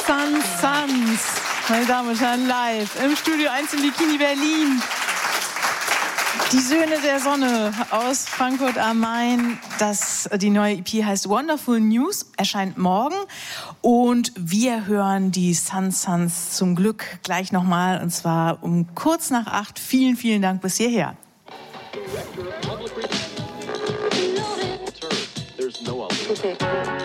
Suns, meine Damen und Herren, live im Studio 1 im Bikini Berlin. Die Söhne der Sonne aus Frankfurt am Main. Die neue EP heißt Wonderful News, erscheint morgen. Und wir hören die Suns zum Glück gleich nochmal, und zwar um kurz nach 8. Vielen, vielen Dank bis hierher. Okay.